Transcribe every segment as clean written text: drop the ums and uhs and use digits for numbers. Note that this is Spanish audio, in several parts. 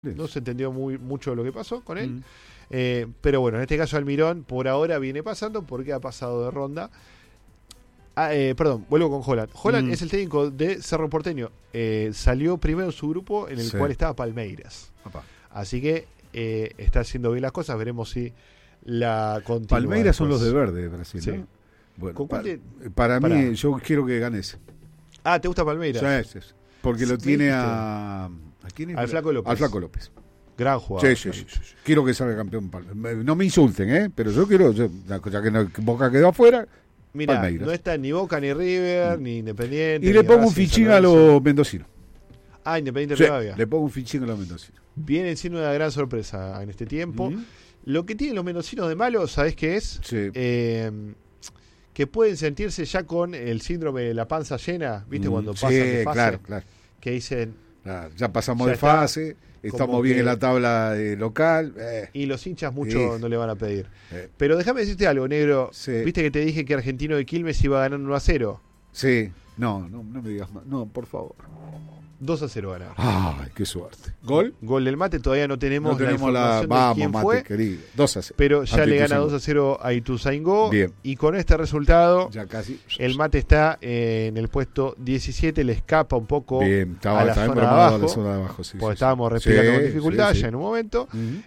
No se entendió mucho lo que pasó con él. Pero bueno, en este caso Almirón por ahora viene pasando porque ha pasado de ronda. Perdón, vuelvo con Holland. Holland es el técnico de Cerro Porteño. Salió primero en su grupo en el cual estaba Palmeiras. Papá. Así que está haciendo bien las cosas. Veremos si la continúa. Palmeiras son los de verde de Brasil, sí. ¿no? Bueno, para mí, yo quiero que gane ese. Ah, ¿te gusta Palmeiras? Sí. Porque lo tiene ¿a quién es? Al Flaco López. Al Flaco López. Gran jugador. Sí. Quiero que salga campeón. No me insulten, pero yo quiero, ya que Boca quedó afuera. Mira, Palmeiras. no está ni Boca, ni River, ni Independiente. Y le pongo un fichín a los mendocinos. Ah, Independiente Rivadavia. Le pongo un fichín a los mendocinos. Vienen siendo una gran sorpresa en este tiempo. Lo que tienen los mendocinos de malo, ¿sabés qué es? Sí. Que pueden sentirse ya con el síndrome de la panza llena, ¿viste? Cuando pasan de fase. Claro. Que dicen... ya pasamos ya de fase, estamos bien en la tabla local. Y los hinchas mucho no le van a pedir. Pero déjame decirte algo, negro. Sí. ¿Viste que te dije que Argentino de Quilmes iba ganando 1-0? Sí. No me digas más. No, por favor. 2-0 ganaron. Ay, qué suerte. ¿Gol? Gol del Mate, todavía no tenemos la información vamos, de quién Mate, fue. querido. 2-0. Pero ya le gana 2-0 a Ituzaingó. Bien. Y con este resultado, ya casi. el Mate está en el puesto 17, le escapa un poco bien, a la zona de abajo. Sí, porque estábamos respirando con dificultad sí. ya en un momento.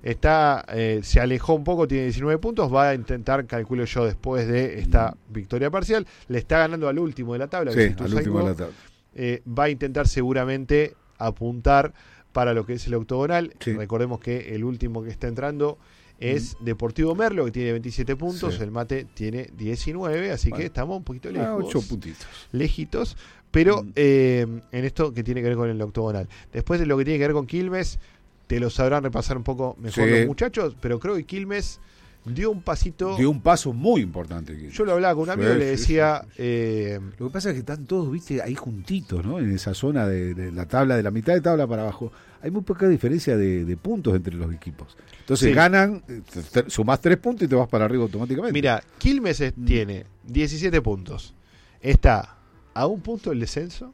Se alejó un poco, tiene 19 puntos. Va a intentar, calculo yo, después de esta victoria parcial. Le está ganando al último de la tabla. Sí, al último de la tabla. Va a intentar seguramente apuntar para lo que es el octogonal. Sí. Recordemos que el último que está entrando es Deportivo Merlo, que tiene 27 puntos. El Mate tiene 19, así que estamos un poquito lejos. 8 puntitos. Lejitos. Pero en esto que tiene que ver con el octogonal. Después de lo que tiene que ver con Quilmes, te lo sabrán repasar un poco mejor los muchachos, pero creo que Quilmes dio un pasito. Dio un paso muy importante. Yo lo hablaba con un amigo y le decía... Lo que pasa es que están todos, viste, ahí juntitos, ¿no? En esa zona de la tabla, de la mitad de tabla para abajo. Hay muy poca diferencia de puntos entre los equipos. Entonces ganan, sumás 3 puntos y te vas para arriba automáticamente. Mira, Quilmes tiene 17 puntos. Está a un punto del descenso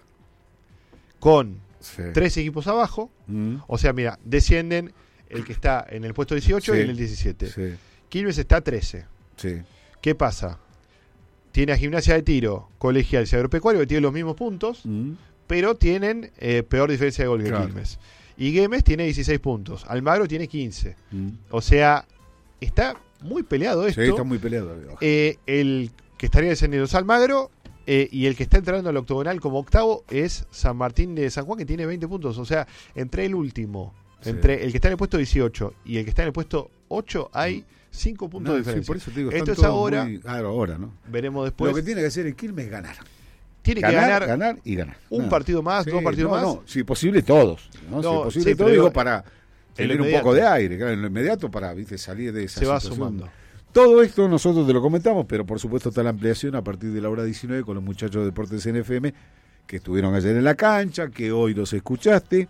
con 3 equipos abajo. O sea, mira, descienden el que está en el puesto 18 y en el 17. Quilmes está a 13. ¿Qué pasa? Tiene a Gimnasia de Tiro, Colegial y Agropecuario, que tienen los mismos puntos, pero tienen peor diferencia de gol que Quilmes. Y Güemes tiene 16 puntos. Almagro tiene 15. O sea, está muy peleado esto. Sí, está muy peleado. El que estaría descendiendo es Almagro. Y el que está entrando al octogonal como octavo es San Martín de San Juan, que tiene 20 puntos. O sea, entre el último, entre el que está en el puesto 18 y el que está en el puesto 8, hay 5 puntos de diferencia. Por eso te digo, esto es ahora. Ahora, ¿no? Veremos después. Lo que tiene que hacer el Quilmes es ganar. Tiene que ganar y ganar. Un partido más, 2 partidos más. No, si posible todos. Si posible todos, digo, para tener un poco de aire. Claro, en lo inmediato para salir de esa situación. Se va sumando. Todo esto nosotros te lo comentamos, pero por supuesto está la ampliación a partir de la hora 19 con los muchachos de Deportes NFM que estuvieron ayer en la cancha, que hoy los escuchaste,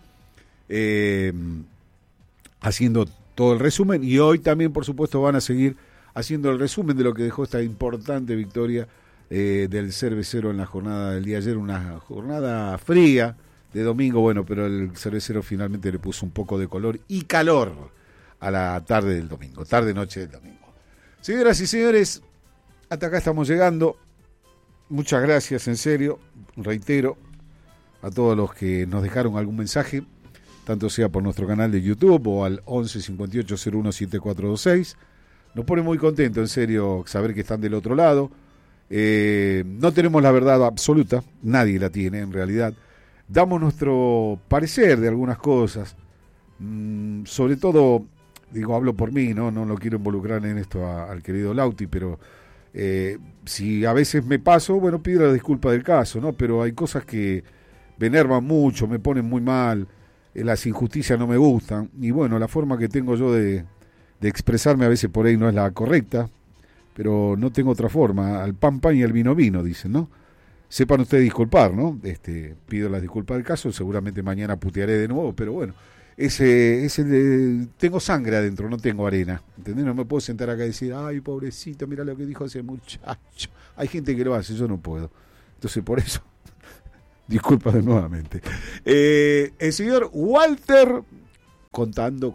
haciendo todo el resumen, y hoy también por supuesto van a seguir haciendo el resumen de lo que dejó esta importante victoria del Cervecero en la jornada del día de ayer, una jornada fría de domingo, bueno, pero el Cervecero finalmente le puso un poco de color y calor a la tarde del domingo, tarde-noche del domingo. Señoras y señores, hasta acá estamos llegando. Muchas gracias, en serio, reitero, a todos los que nos dejaron algún mensaje, tanto sea por nuestro canal de YouTube o al 11 58 01 7426. Nos pone muy contento, en serio, saber que están del otro lado. No tenemos la verdad absoluta, nadie la tiene en realidad. Damos nuestro parecer de algunas cosas, sobre todo... Digo, hablo por mí, no lo quiero involucrar en esto al querido Lauti, pero si a veces me paso, bueno, pido la disculpa del caso, ¿no? Pero hay cosas que me enervan mucho, me ponen muy mal, las injusticias no me gustan, y bueno, la forma que tengo yo de expresarme a veces por ahí no es la correcta, pero no tengo otra forma, al pan y al vino dicen, ¿no? Sepan ustedes disculpar, ¿no? Pido la disculpa del caso, seguramente mañana putearé de nuevo, pero bueno. Tengo sangre adentro, no tengo arena, ¿entendés? No me puedo sentar acá y decir, ay, pobrecito, mira lo que dijo ese muchacho. Hay gente que lo hace, yo no puedo. Entonces, por eso, disculpa nuevamente. El señor Walter contando.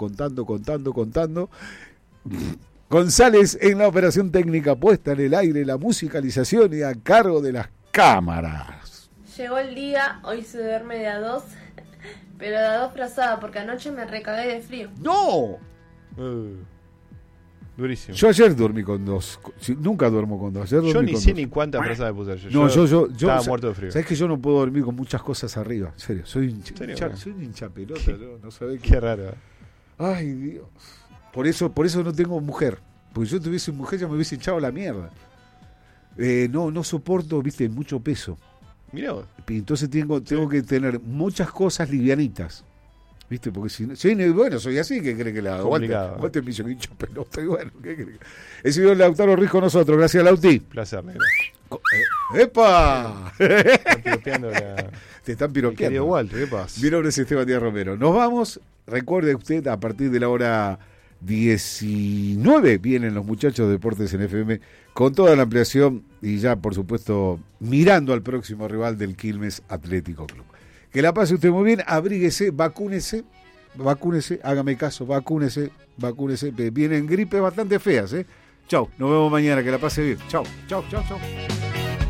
González en la operación técnica, puesta en el aire, la musicalización y a cargo de las cámaras. Llegó el día, hoy se duerme de a 2, pero de a 2 frazada, porque anoche me recagué de frío. ¡No! Durísimo. Yo ayer dormí con 2. Nunca duermo con 2. Yo ni sé ni cuántas frazadas me puse ayer. No, yo estaba muerto de frío. ¿Sabés que yo no puedo dormir con muchas cosas arriba? En serio, soy un hincha pelota. No sabés qué raro. Ay, Dios. Por eso no tengo mujer. Porque si yo tuviese mujer ya me hubiese hinchado la mierda. No soporto, viste, mucho peso. Mirá. Entonces tengo que tener muchas cosas livianitas. ¿Viste? Porque si bueno, soy así, ¿qué cree que la hago? Aguante el pillo, hincho pelota. Y bueno, ¿qué cree? El señor Lautaro Ruiz con nosotros. Gracias, Lauti. Placer, negro. ¡Epa! Te están piropeando. Walter, ¿qué pasa? Mi nombre es Esteban Díaz Romero. Nos vamos. Recuerde usted, a partir de la hora 19 vienen los muchachos de Deportes en FM con toda la ampliación y ya, por supuesto, mirando al próximo rival del Quilmes Atlético Club. Que la pase usted muy bien, abríguese, vacúnese, hágame caso, vacúnese. Vienen gripes bastante feas, Chau, nos vemos mañana, que la pase bien. Chau.